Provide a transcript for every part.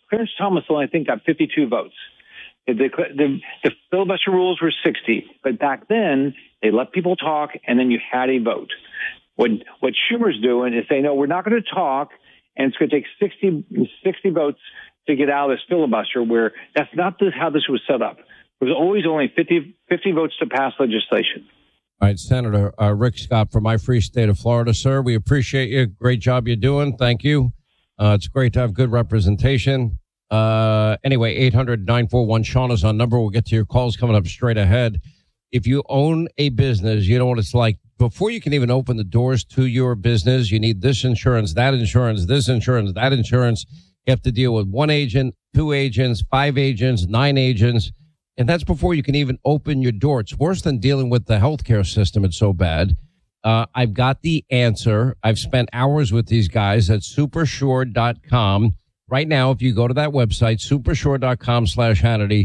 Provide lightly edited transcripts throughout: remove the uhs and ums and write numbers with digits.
Clarence Thomas only, I think, got 52 votes. The filibuster rules were 60, but back then they let people talk, and then you had a vote. What Schumer's doing is saying, no, we're not going to talk, and it's going to take 60 votes to get out of this filibuster, where that's not how this was set up. It was always only 50 votes to pass legislation. All right, Senator Rick Scott from my free state of Florida, sir. We appreciate you. Great job you're doing. Thank you. It's great to have good representation. Anyway, 800-941-SEAN is our number. We'll get to your calls coming up straight ahead. If you own a business, you know what it's like. Before you can even open the doors to your business, you need this insurance, that insurance, this insurance, that insurance. You have to deal with 1 agent, 2 agents, 5 agents, 9 agents. And that's before you can even open your door. It's worse than dealing with the healthcare system. It's so bad. I've got the answer. I've spent hours with these guys at supersure.com. Right now, if you go to that website, supersure.com/Hannity,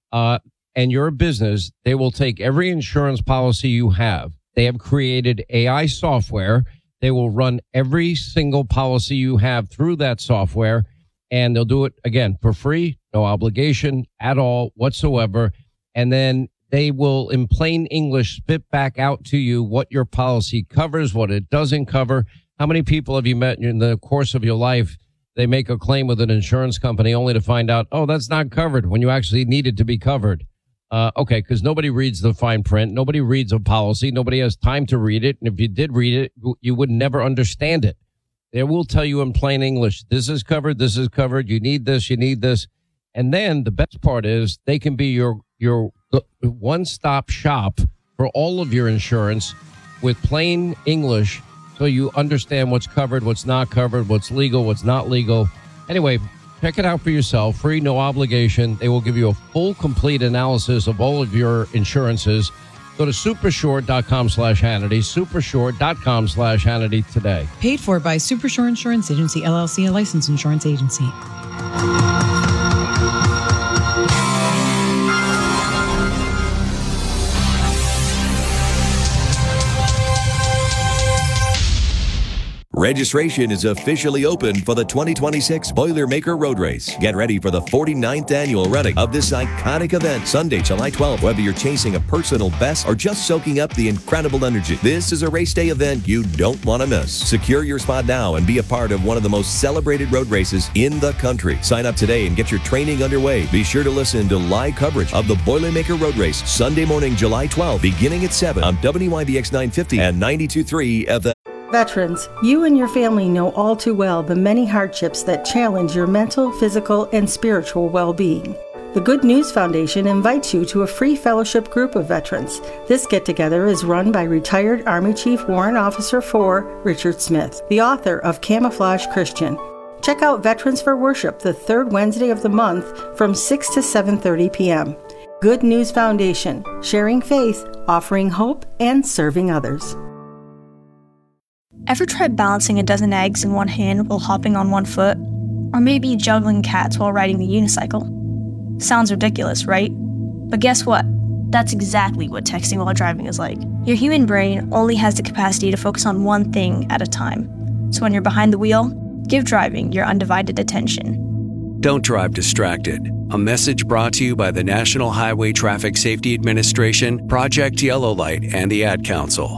and you're a business, they will take every insurance policy you have. They have created AI software. They will run every single policy you have through that software, and they'll do it, again, for free, no obligation at all whatsoever. And then they will, in plain English, spit back out to you what your policy covers, what it doesn't cover. How many people have you met in the course of your life? They make a claim with an insurance company only to find out, oh, that's not covered when you actually need it to be covered. Okay, because nobody reads the fine print. Nobody reads a policy. Nobody has time to read it. And if you did read it, you would never understand it. They will tell you in plain English, this is covered, you need this, you need this. And then the best part is they can be your one-stop shop for all of your insurance with plain English, so you understand what's covered, what's not covered, what's legal, what's not legal. Anyway, check it out for yourself. Free, no obligation. They will give you a full, complete analysis of all of your insurances. Go to supersure.com/Hannity, supersure.com/Hannity today. Paid for by Supersure Insurance Agency, LLC, a licensed insurance agency. Registration is officially open for the 2026 Boilermaker Road Race. Get ready for the 49th annual running of this iconic event, Sunday, July 12th. Whether you're chasing a personal best or just soaking up the incredible energy, this is a race day event you don't want to miss. Secure your spot now and be a part of one of the most celebrated road races in the country. Sign up today and get your training underway. Be sure to listen to live coverage of the Boilermaker Road Race Sunday morning, July 12th, beginning at 7 on WYBX 950 and 92.3 FM. Veterans, you and your family know all too well the many hardships that challenge your mental, physical, and spiritual well-being. The Good News Foundation invites you to a free fellowship group of veterans. This get-together is run by retired Army Chief Warrant Officer 4 Richard Smith, the author of Camouflage Christian. Check out Veterans for Worship the third Wednesday of the month from 6 to 7:30 p.m. Good News Foundation, sharing faith, offering hope, and serving others. Ever tried balancing a dozen eggs in one hand while hopping on one foot? Or maybe juggling cats while riding the unicycle? Sounds ridiculous, right? But guess what? That's exactly what texting while driving is like. Your human brain only has the capacity to focus on one thing at a time. So when you're behind the wheel, give driving your undivided attention. Don't drive distracted. A message brought to you by the National Highway Traffic Safety Administration, Project Yellow Light, and the Ad Council.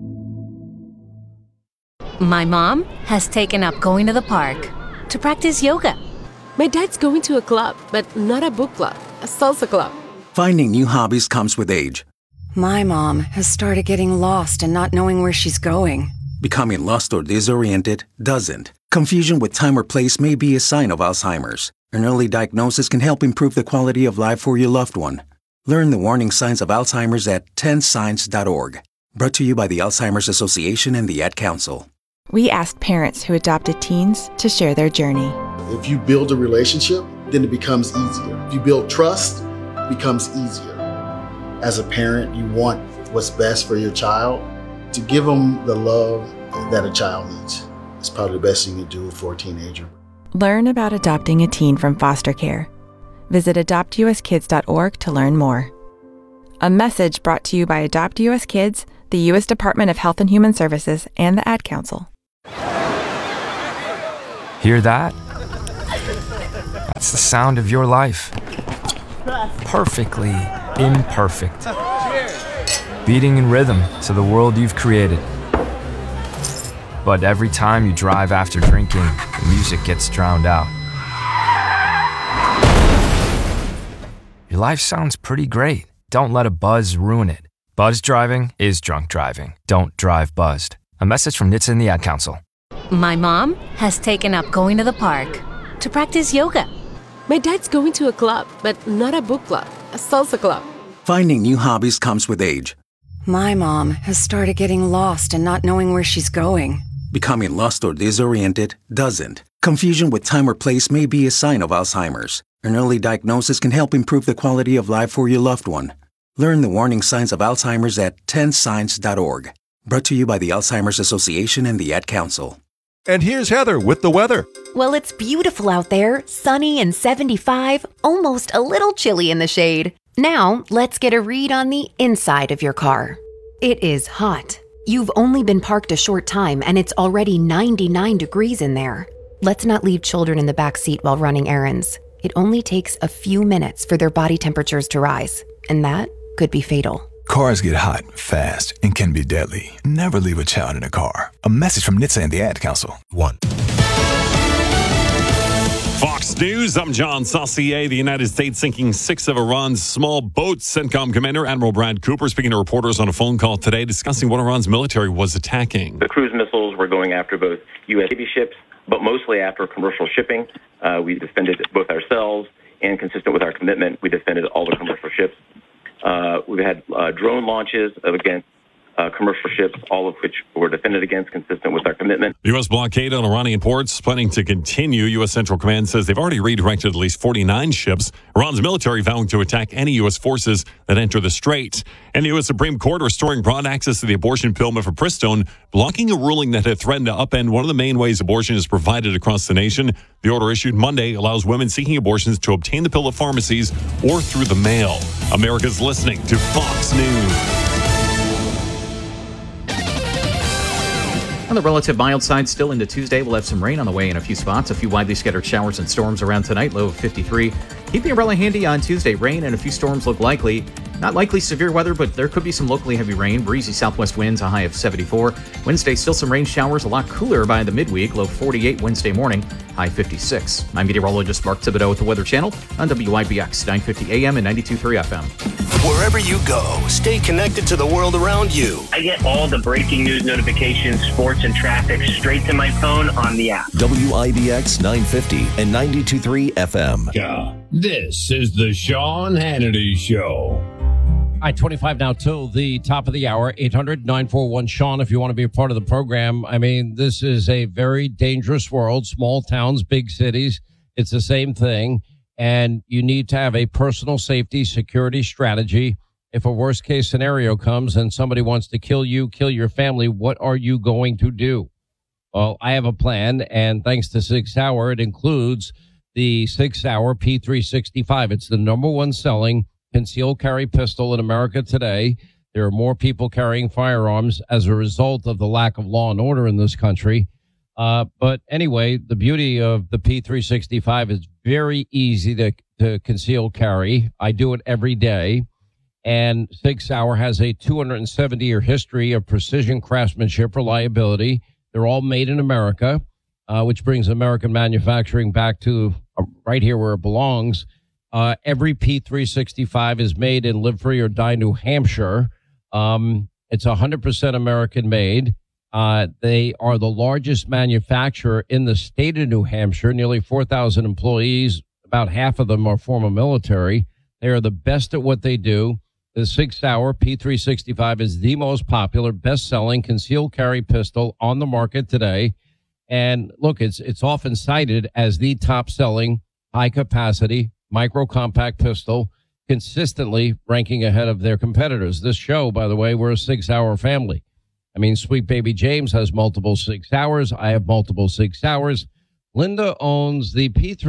My mom has taken up going to the park to practice yoga. My dad's going to a club, but not a book club, a salsa club. Finding new hobbies comes with age. My mom has started getting lost and not knowing where she's going. Becoming lost or disoriented doesn't. Confusion with time or place may be a sign of Alzheimer's. An early diagnosis can help improve the quality of life for your loved one. Learn the warning signs of Alzheimer's at 10signs.org. Brought to you by the Alzheimer's Association and the Ad Council. We asked parents who adopted teens to share their journey. If you build a relationship, then it becomes easier. If you build trust, it becomes easier. As a parent, you want what's best for your child. To give them the love that a child needs is probably the best thing you can do for a teenager. Learn about adopting a teen from foster care. Visit adoptuskids.org to learn more. A message brought to you by Adopt U.S. Kids, the U.S. Department of Health and Human Services, and the Ad Council. Hear that? It's the sound of your life. Perfectly imperfect. Beating in rhythm to the world you've created. But every time you drive after drinking, the music gets drowned out. Your life sounds pretty great. Don't let a buzz ruin it. Buzz driving is drunk driving. Don't drive buzzed. A message from NHTSA and the Ad Council. My mom has taken up going to the park to practice yoga. My dad's going to a club, but not a book club, a salsa club. Finding new hobbies comes with age. My mom has started getting lost and not knowing where she's going. Becoming lost or disoriented doesn't. Confusion with time or place may be a sign of Alzheimer's. An early diagnosis can help improve the quality of life for your loved one. Learn the warning signs of Alzheimer's at 10signs.org. Brought to you by the Alzheimer's Association and the Ad Council. And here's Heather with the weather. Well, it's beautiful out there, sunny and 75, almost a little chilly in the shade. Now, let's get a read on the inside of your car. It is hot. You've only been parked a short time and it's already 99 degrees in there. Let's not leave children in the back seat while running errands. It only takes a few minutes for their body temperatures to rise, and that could be fatal. Cars get hot, fast, and can be deadly. Never leave a child in a car. A message from NHTSA and the Ad Council. 1. Fox News, I'm John Saucier. The United States sinking 6 of Iran's small boats. CENTCOM Commander Admiral Brad Cooper speaking to reporters on a phone call today discussing what Iran's military was attacking. The cruise missiles were going after both U.S. Navy ships, but mostly after commercial shipping. We defended both ourselves, and consistent with our commitment, we defended all the commercial ships. We've had drone launches against commercial ships, all of which were defended against, consistent with our commitment. The U.S. blockade on Iranian ports planning to continue. U.S. Central Command says they've already redirected at least 49 ships. Iran's military vowing to attack any U.S. forces that enter the strait. And the U.S. Supreme Court restoring broad access to the abortion pill mifepristone, blocking a ruling that had threatened to upend one of the main ways abortion is provided across the nation. The order issued Monday allows women seeking abortions to obtain the pill at pharmacies or through the mail. America's listening to Fox News. On the relative mild side, still into Tuesday, we'll have some rain on the way in a few spots. A few widely scattered showers and storms around tonight, low of 53. Keep the umbrella handy on Tuesday. Rain and a few storms look likely. Not likely severe weather, but there could be some locally heavy rain. Breezy southwest winds, a high of 74. Wednesday, still some rain showers, a lot cooler by the midweek. Low 48 Wednesday morning, high 56. I'm meteorologist Mark Thibodeau with the Weather Channel on WIBX 950 AM and 92.3 FM. Wherever you go, stay connected to the world around you. I get all the breaking news notifications, sports, and traffic straight to my phone on the app. WIBX 950 and 92.3 FM. Yeah. This is the Sean Hannity Show. All right, 25 now till the top of the hour, 800-941-SEAN if you want to be a part of the program. I mean, this is a very dangerous world, small towns, big cities. It's the same thing. And you need to have a personal safety security strategy. If a worst case scenario comes and somebody wants to kill you, kill your family, what are you going to do? Well, I have a plan, and thanks to 6 Hour, it includes the 6 Hour P365. It's the number one selling concealed carry pistol in America today. There are more people carrying firearms as a result of the lack of law and order in this country. But anyway, the beauty of the P365 is very easy to conceal carry. I do it every day. And 6 Hour has a 270-year history of precision craftsmanship, reliability. They're all made in America, which brings American manufacturing back to right here where it belongs. Every P365 is made in Live Free or Die, New Hampshire. It's 100% American made. They are the largest manufacturer in the state of New Hampshire, nearly 4,000 employees. About half of them are former military. They are the best at what they do. The 6 Hour P365 is the most popular, best-selling concealed carry pistol on the market today. And look, it's often cited as the top-selling high-capacity micro-compact pistol, consistently ranking ahead of their competitors. This show, by the way, we're a 6 Hour family. I mean, Sweet Baby James has multiple 6 Hours. I have multiple 6 Hours. Linda owns the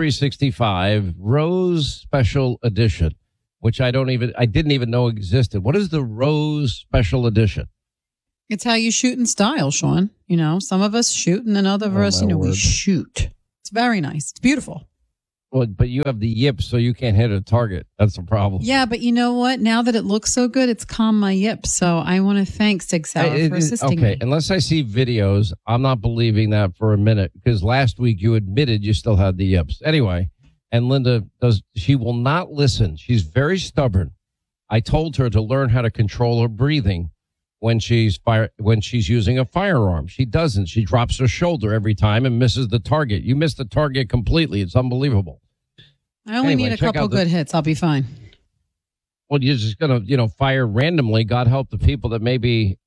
P365 Rose Special Edition, which I didn't even know existed. What is the Rose Special Edition? It's how you shoot in style, Sean. You know, some of us shoot and then other of us, we shoot. It's very nice. It's beautiful. Well, but you have the yips, so you can't hit a target. That's the problem. Yeah, but you know what? Now that it looks so good, it's calmed my yips. So I want to thank Sig Sauer for assisting me. Unless I see videos, I'm not believing that for a minute, because last week you admitted you still had the yips. Anyway, and Linda she will not listen. She's very stubborn. I told her to learn how to control her breathing when she's using a firearm. She doesn't. She drops her shoulder every time and misses the target. You missed the target completely. It's unbelievable. I only need a couple good hits. I'll be fine. Well, you're just going to, fire randomly. God help the people that maybe,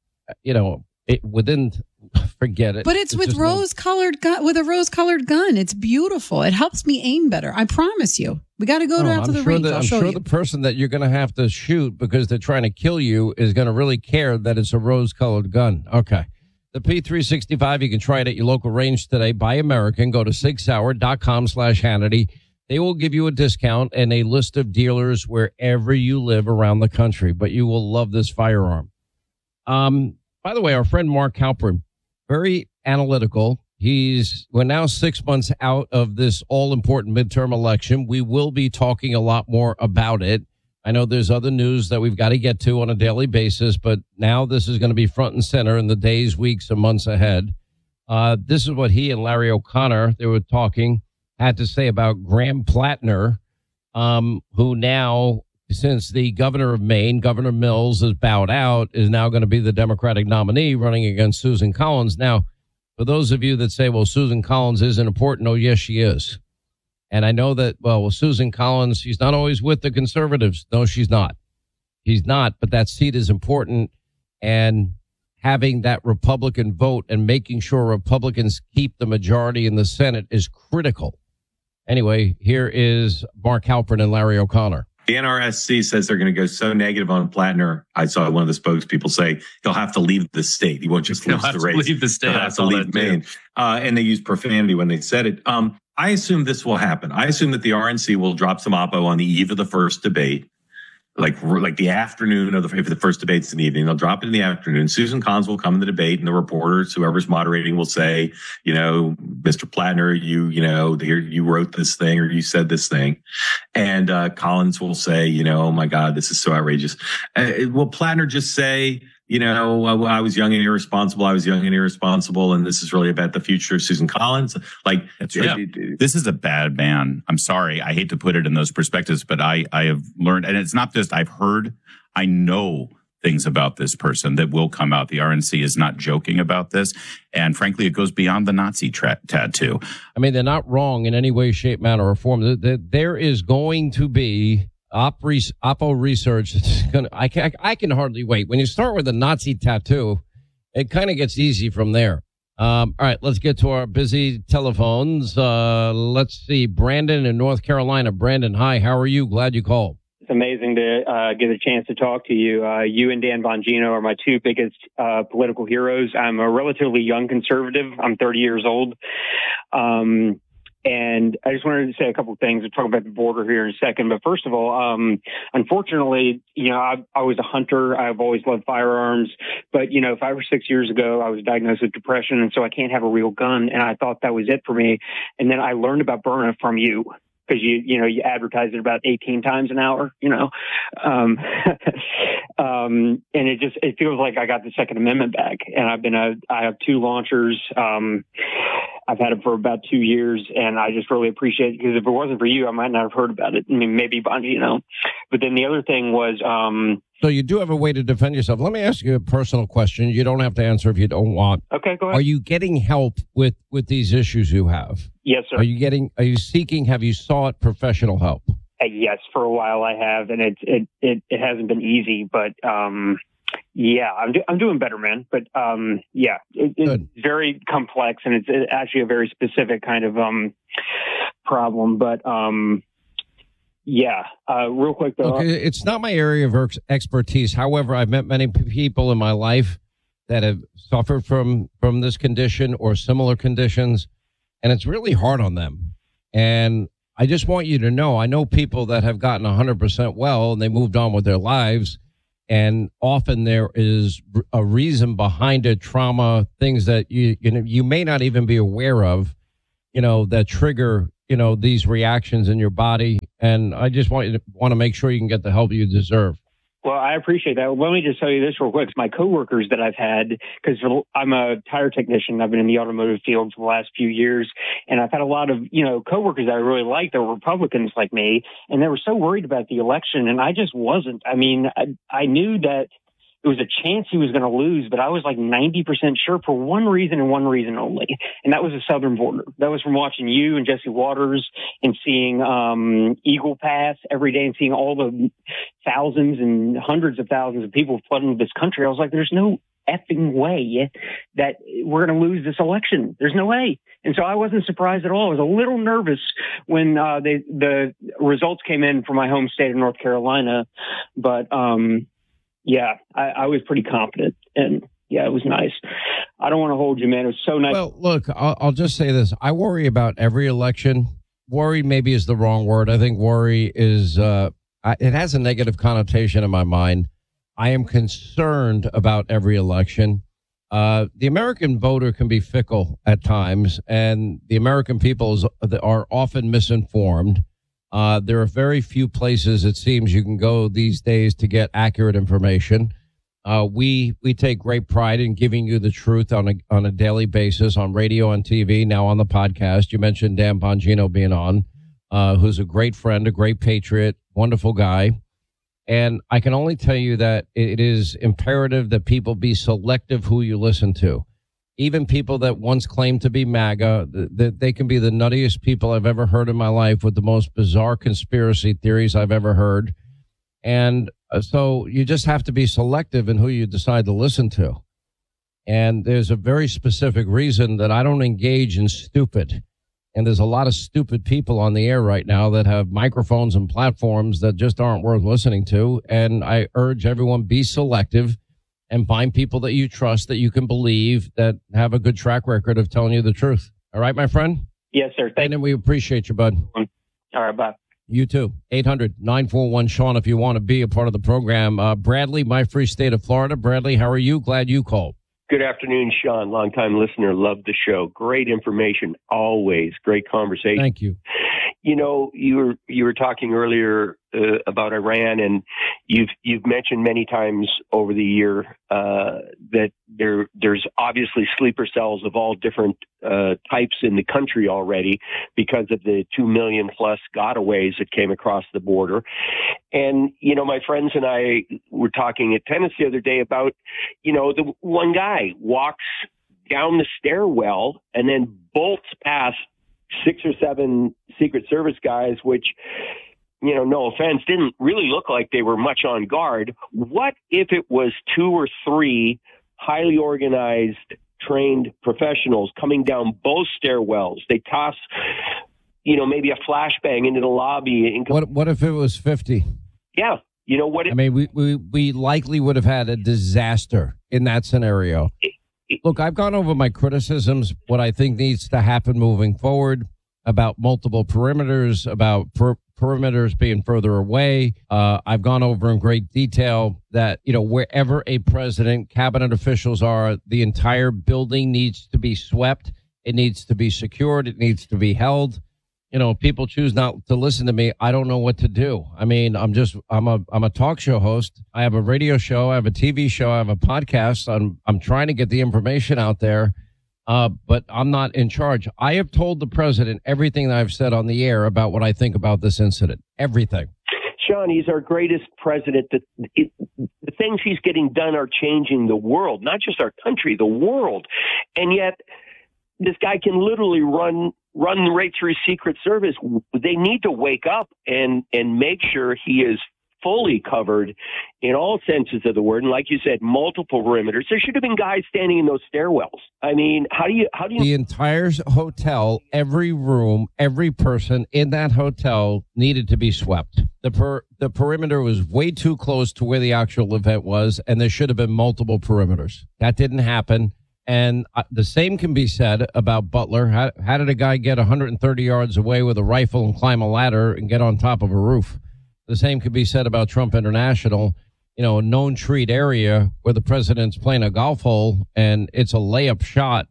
forget it. But it's with a rose-colored gun. It's beautiful. It helps me aim better. I promise you. We got to go out to the range. I'm sure the person that you're going to have to shoot because they're trying to kill you is going to really care that it's a rose-colored gun. Okay. The P365, you can try it at your local range today. Buy American. Go to SigSauer.com/Hannity. They will give you a discount and a list of dealers wherever you live around the country. But you will love this firearm. By the way, our friend Mark Halperin, very analytical. We're now 6 months out of this all-important midterm election. We will be talking a lot more about it. I know there's other news that we've got to get to on a daily basis, but now this is going to be front and center in the days, weeks, and months ahead. This is what he and Larry O'Connor, they were talking, had to say about Graham Plattner, who now, since the governor of Maine, Governor Mills, has bowed out, is now going to be the Democratic nominee running against Susan Collins. Now, for those of you that say, well, Susan Collins isn't important, oh, yes, she is. And I know that, Susan Collins, she's not always with the conservatives. No, she's not. She's not, but that seat is important. And having that Republican vote and making sure Republicans keep the majority in the Senate is critical. Anyway, here is Mark Halperin and Larry O'Connor. The NRSC says they're going to go so negative on Plattner. I saw one of the spokespeople say he'll have to leave the state. He won't just lose the race. Leave the state. He'll have to leave Maine. And they used profanity when they said it. I assume this will happen. I assume that the RNC will drop some oppo on the eve of the first debate, like the afternoon of if the first debate's in the evening. They'll drop it in the afternoon. Susan Collins will come in the debate, and the reporters, whoever's moderating, will say, Mr. Plattner, you wrote this thing or you said this thing, and Collins will say, oh my God, this is so outrageous. Will Plattner just say, I was young and irresponsible. And this is really about the future of Susan Collins. This is a bad man. I'm sorry. I hate to put it in those perspectives, but I have learned, and it's not just I've heard, I know things about this person that will come out. The RNC is not joking about this. And frankly, it goes beyond the Nazi tattoo. I mean, they're not wrong in any way, shape, manner, or form. There is going to be Oppo research. I can hardly wait. When you start with a Nazi tattoo, it kind of gets easy from there. All right, let's get to our busy telephones. Let's see. Brandon in North Carolina. Brandon, hi. How are you? Glad you called. It's amazing to get a chance to talk to you. You and Dan Bongino are my two biggest political heroes. I'm a relatively young conservative. I'm 30 years old. And I just wanted to say a couple of things. We'll talk about the border here in a second. But first of all, unfortunately, I was a hunter. I've always loved firearms. But, 5 or 6 years ago, I was diagnosed with depression. And so I can't have a real gun. And I thought that was it for me. And then I learned about Byrna from you. Because you advertise it about 18 times an hour, and it feels like I got the Second Amendment back. And I have two launchers. I've had them for about 2 years, and I just really appreciate it, because if it wasn't for you, I might not have heard about it. I mean, maybe Bongino. But then the other thing was, so you do have a way to defend yourself. Let me ask you a personal question. You don't have to answer if you don't want. Okay, go ahead. Are you getting help with these issues you have? Yes, sir. Have you sought professional help? Yes, for a while I have, and it hasn't been easy, but yeah, I'm doing better, man. But it's very complex, and it's actually a very specific kind of problem. But real quick though, okay, it's not my area of expertise. However, I've met many people in my life that have suffered from this condition or similar conditions, and it's really hard on them. And I just want you to know, I know people that have gotten 100% well and they moved on with their lives. And often there is a reason behind it, trauma, things that you may not even be aware of, that trigger, these reactions in your body. And I just want to make sure you can get the help you deserve. Well, I appreciate that. Let me just tell you this real quick. My coworkers that I've had, because I'm a tire technician, I've been in the automotive field for the last few years, and I've had a lot of, coworkers that I really like that were Republicans like me, and they were so worried about the election, and I just wasn't. I mean, I knew that there was a chance he was going to lose, but I was like 90% sure for one reason and one reason only, and that was the southern border. That was from watching you and Jesse Waters and seeing Eagle Pass every day and seeing all the thousands and hundreds of thousands of people flooding this country. I was like, there's no effing way that we're going to lose this election. There's no way. And so I wasn't surprised at all. I was a little nervous when the results came in from my home state of North Carolina, but yeah, I was pretty confident, and yeah, it was nice. I don't want to hold you, man. It was so nice. Well, look, I'll just say this. I worry about every election. Worry maybe is the wrong word. I think worry is, it has a negative connotation in my mind. I am concerned about every election. The American voter can be fickle at times, and the American people are often misinformed. There are very few places, it seems, you can go these days to get accurate information. We take great pride in giving you the truth on a daily basis, on radio, on TV, now on the podcast. You mentioned Dan Bongino being on, who's a great friend, a great patriot, wonderful guy. And I can only tell you that it is imperative that people be selective who you listen to. Even people that once claimed to be MAGA, they can be the nuttiest people I've ever heard in my life with the most bizarre conspiracy theories I've ever heard. And so you just have to be selective in who you decide to listen to. And there's a very specific reason that I don't engage in stupid. And there's a lot of stupid people on the air right now that have microphones and platforms that just aren't worth listening to. And I urge everyone, be selective and find people that you trust, that you can believe, that have a good track record of telling you the truth. All right, my friend? Yes, sir. Thank you. And we appreciate you, bud. All right, bye. You too. 800-941-SEAN if you want to be a part of the program. Bradley, my free state of Florida. Bradley, how are you? Glad you called. Good afternoon, Sean. Longtime listener. Love the show. Great information. Always. Great conversation. Thank you. You were talking earlier about Iran, and you've mentioned many times over the year that there's obviously sleeper cells of all different types in the country already because of the 2 million plus gotaways that came across the border. And my friends and I were talking at tennis the other day about the one guy walks down the stairwell and then bolts past 6 or 7 Secret Service guys, which, no offense, didn't really look like they were much on guard. What if it was 2 or 3 highly organized, trained professionals coming down both stairwells? They toss, maybe a flashbang into the lobby. What if it was 50? Yeah. What? I mean, we likely would have had a disaster in that scenario. Look, I've gone over my criticisms, what I think needs to happen moving forward about multiple perimeters, about perimeters being further away. I've gone over in great detail that, wherever a president, cabinet officials are, the entire building needs to be swept. It needs to be secured. It needs to be held. If people choose not to listen to me, I don't know what to do. I mean, I'm a talk show host. I have a radio show. I have a TV show. I have a podcast. I'm trying to get the information out there, but I'm not in charge. I have told the president everything that I've said on the air about what I think about this incident. Everything. Sean, he's our greatest president. The things he's getting done are changing the world, not just our country, the world. And yet this guy can literally run right through Secret Service. They need to wake up and make sure he is fully covered in all senses of the word. And like you said, multiple perimeters. There should have been guys standing in those stairwells. I mean, how do you? The entire hotel, every room, every person in that hotel needed to be swept. The perimeter was way too close to where the actual event was, and there should have been multiple perimeters. That didn't happen. And the same can be said about Butler. How did a guy get 130 yards away with a rifle and climb a ladder and get on top of a roof? The same could be said about Trump International, a known treat area where the president's playing a golf hole and it's a layup shot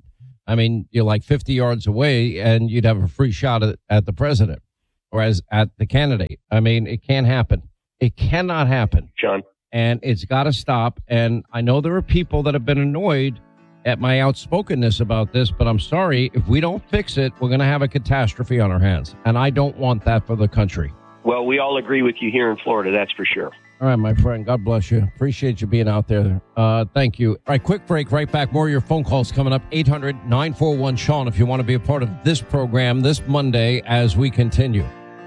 I mean, you're like 50 yards away and you'd have a free shot at the president or at the candidate. I mean, it can't happen. It cannot happen. John. And it's got to stop. And I know there are people that have been annoyed at my outspokenness about this, but I'm sorry, if we don't fix it, we're going to have a catastrophe on our hands. And I don't want that for the country. Well, we all agree with you here in Florida, that's for sure. All right, my friend. God bless you. Appreciate you being out there. Thank you. All right, quick break. Right back. More of your phone calls coming up. 800-941-SEAN if you want to be a part of this program this Monday as we continue.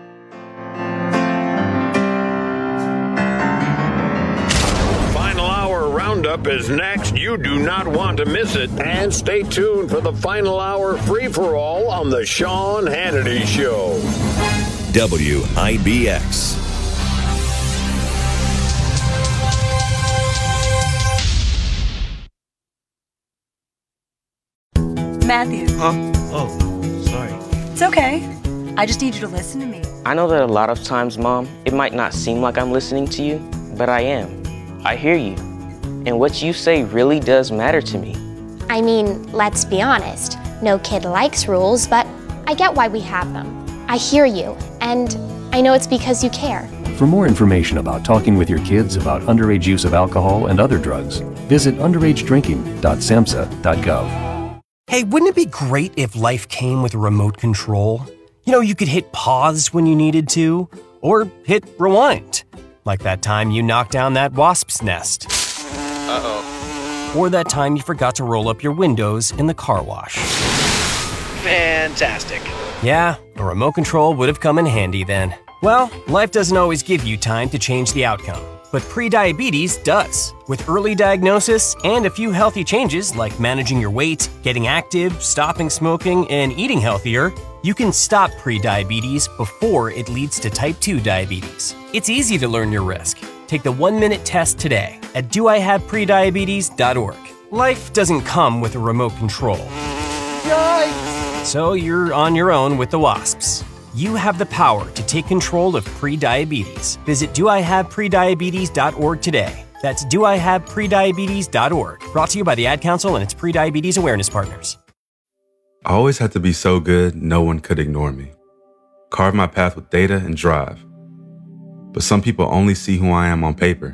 Final Hour Roundup is next. You do not want to miss it. And stay tuned for the Final Hour free-for-all on the Sean Hannity Show. WIBX. Matthew. Huh? Oh, sorry. It's okay. I just need you to listen to me. I know that a lot of times, Mom, it might not seem like I'm listening to you, but I am. I hear you. And what you say really does matter to me. I mean, let's be honest. No kid likes rules, but I get why we have them. I hear you, and I know it's because you care. For more information about talking with your kids about underage use of alcohol and other drugs, visit underagedrinking.samhsa.gov. Hey, wouldn't it be great if life came with a remote control? You know, you could hit pause when you needed to, or hit rewind. Like that time you knocked down that wasp's nest. Uh-oh. Or that time you forgot to roll up your windows in the car wash. Fantastic. Yeah, a remote control would have come in handy then. Well, life doesn't always give you time to change the outcome. But prediabetes does. With early diagnosis and a few healthy changes like managing your weight, getting active, stopping smoking, and eating healthier, you can stop prediabetes before it leads to type 2 diabetes. It's easy to learn your risk. Take the 1-minute test today at doihaveprediabetes.org. Life doesn't come with a remote control. Yikes! So you're on your own with the wasps. You have the power to take control of prediabetes. Visit doihaveprediabetes.org today. That's doihaveprediabetes.org. Brought to you by the Ad Council and its prediabetes awareness partners. I always had to be so good, no one could ignore me. Carve my path with data and drive. But some people only see who I am on paper.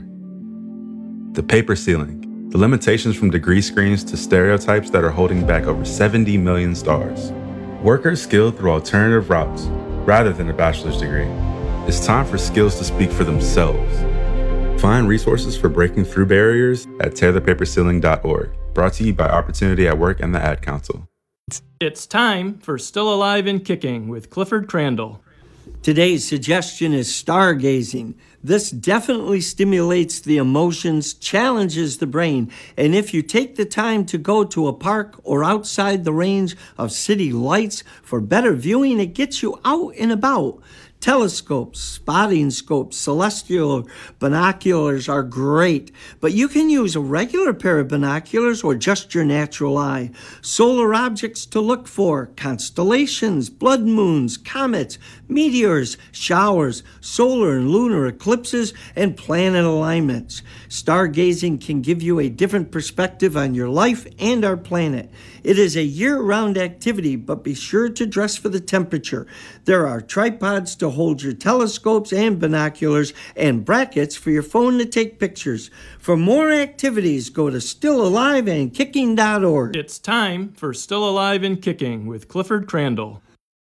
The paper ceiling, the limitations from degree screens to stereotypes that are holding back over 70 million stars. Workers skilled through alternative routes, rather than a bachelor's degree. It's time for skills to speak for themselves. Find resources for breaking through barriers at tearthepaperceiling.org. Brought to you by Opportunity at Work and the Ad Council. It's time for Still Alive and Kicking with Clifford Crandall. Today's suggestion is stargazing. This definitely stimulates the emotions, challenges the brain, and if you take the time to go to a park or outside the range of city lights for better viewing, it gets you out and about. Telescopes, spotting scopes, celestial binoculars are great, but you can use a regular pair of binoculars or just your natural eye. Solar objects to look for: constellations, blood moons, comets, meteors, showers, solar and lunar eclipses, and planet alignments. Stargazing can give you a different perspective on your life and our planet. It is a year-round activity, but be sure to dress for the temperature. There are tripods to hold your telescopes and binoculars, and brackets for your phone to take pictures. For more activities, go to stillaliveandkicking.org. It's time for Still Alive and Kicking with Clifford Crandall.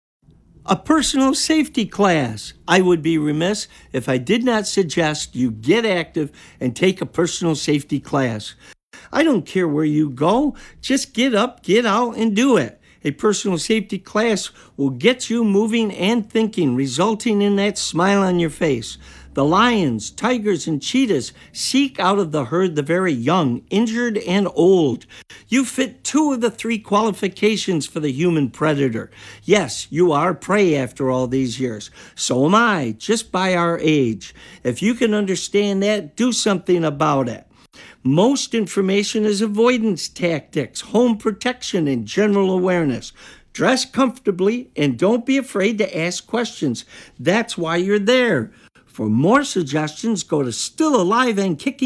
A personal safety class. I would be remiss if I did not suggest you get active and take a personal safety class. I don't care where you go, just get up, get out, and do it. A personal safety class will get you moving and thinking, resulting in that smile on your face. The lions, tigers, and cheetahs seek out of the herd the very young, injured, and old. You fit 2 of the 3 qualifications for the human predator. Yes, you are prey after all these years. So am I, just by our age. If you can understand that, do something about it. Most information is avoidance tactics, home protection, and general awareness. Dress comfortably and don't be afraid to ask questions. That's why you're there. For more suggestions, go to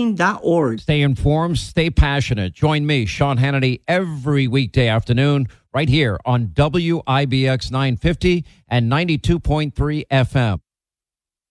stillaliveandkicking.org. Stay informed, stay passionate. Join me, Sean Hannity, every weekday afternoon right here on WIBX 950 and 92.3 FM.